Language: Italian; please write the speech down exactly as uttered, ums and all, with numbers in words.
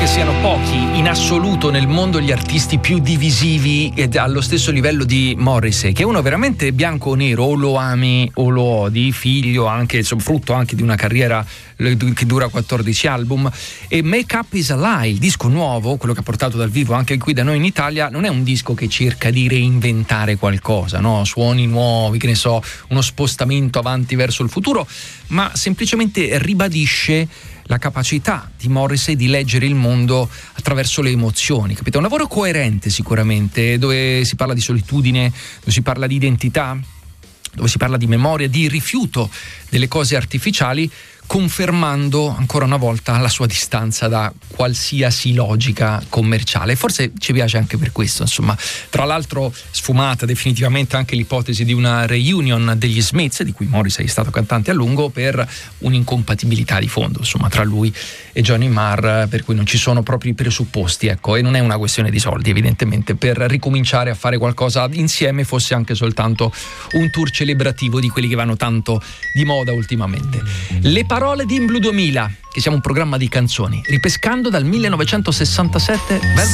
che siano pochi in assoluto nel mondo gli artisti più divisivi ed allo stesso livello di Morrissey, che è uno veramente bianco o nero, o lo ami o lo odi, figlio anche, insomma, frutto anche di una carriera che dura quattordici album. E Make Up Is a Lie, il disco nuovo, quello che ha portato dal vivo anche qui da noi in Italia, non è un disco che cerca di reinventare qualcosa, no? Suoni nuovi, che ne so, uno spostamento avanti verso il futuro, ma semplicemente ribadisce la capacità di Morrissey di leggere il mondo attraverso le emozioni, capito? È un lavoro coerente sicuramente, dove si parla di solitudine, dove si parla di identità, dove si parla di memoria, di rifiuto delle cose artificiali, confermando ancora una volta la sua distanza da qualsiasi logica commerciale. Forse ci piace anche per questo, insomma. Tra l'altro sfumata definitivamente anche l'ipotesi di una reunion degli Smiths, di cui Morrissey è stato cantante a lungo, per un'incompatibilità di fondo, insomma, tra lui e Johnny Marr, per cui non ci sono proprio i presupposti, ecco, e non è una questione di soldi evidentemente per ricominciare a fare qualcosa insieme, fosse anche soltanto un tour celebrativo di quelli che vanno tanto di moda ultimamente. Le parole di In Blue duemila, che siamo un programma di canzoni, ripescando dal millenovecentosessantasette Velvet